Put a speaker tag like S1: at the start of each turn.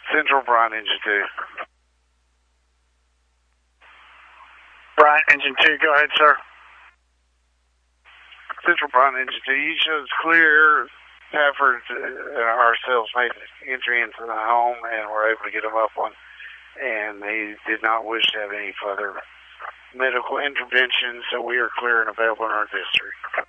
S1: Central Bryant Engine 2.
S2: Bryant Engine 2, go ahead, sir.
S1: Central Bryant Engine 2, you showed clear efforts ourselves made entry into the home and were able to get him up on, and he did not wish to have any further medical intervention, so we are clear and available in our district.